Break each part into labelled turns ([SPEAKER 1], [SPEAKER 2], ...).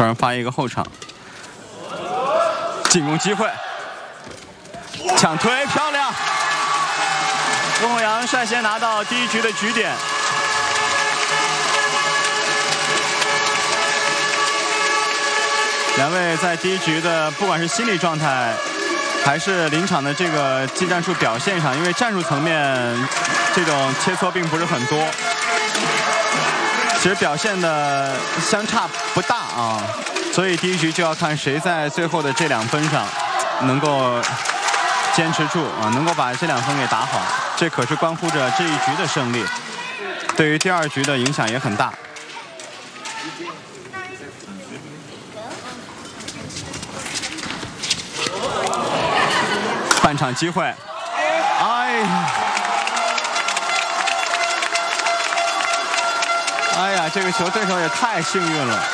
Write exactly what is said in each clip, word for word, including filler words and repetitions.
[SPEAKER 1] 突然发一个后场，进攻机会，抢推漂亮！温宏洋率先拿到第一局的局点。 两位在第一局的不管是心理状态，还是临场的这个技战术表现上，因为战术层面这种切磋并不是很多，其实表现的相差不大啊。所以第一局就要看谁在最后的这两分上能够坚持住啊，能够把这两分给打好，这可是关乎着这一局的胜利，对于第二局的影响也很大。 半场机会，哎呀，哎呀，这个球对手也太幸运了。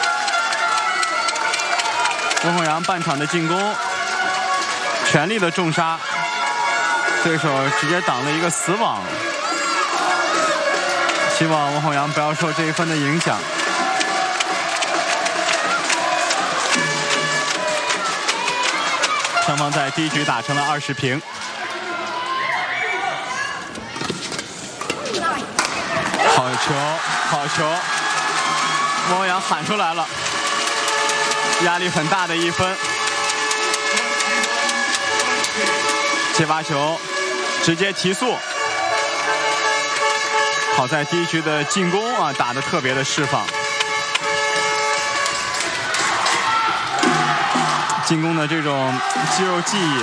[SPEAKER 1] 温宏洋半场的进攻，全力的重杀，对手直接挡了一个死网。希望温宏洋不要受这一分的影响。 双方在第一局打成了二十平。好球，好球！温宏洋喊出来了，压力很大的一分。接发球，直接提速。好在第一局的进攻啊打得特别的释放。 进攻的这种肌肉记忆，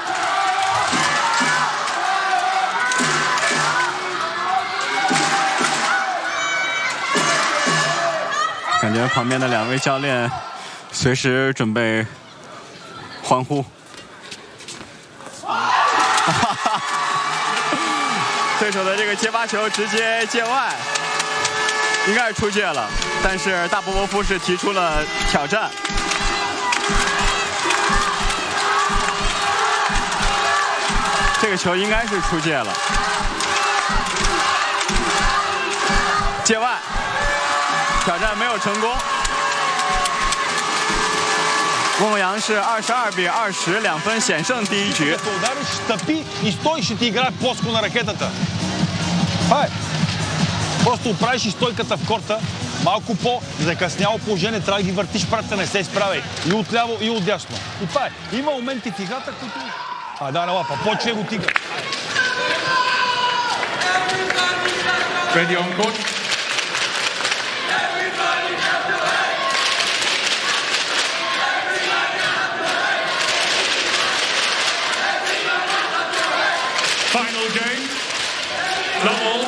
[SPEAKER 1] 感觉旁边的两位教练随时准备欢呼。对手的这个接发球直接界外，应该是出界了，但是大波波夫是提出了挑战。 这个球应该是出界了，界外，挑战没有成功。温宏洋是二十二比二十，两分险胜第一局。
[SPEAKER 2] Просто правиш и стойката в корта, малко по-закъсняло положение, трябва да ги въртиш прата, не се изправяй. И отляво, и отдясно. И това е. Има моменти в играта, които... А, да, на лапа, почва го тига.
[SPEAKER 3] Ready on court. Final game. Double.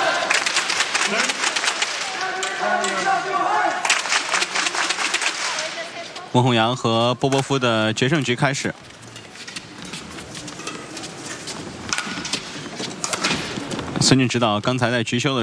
[SPEAKER 1] 温宏洋和波波夫的决胜局开始。孙俊指导刚才在局休的。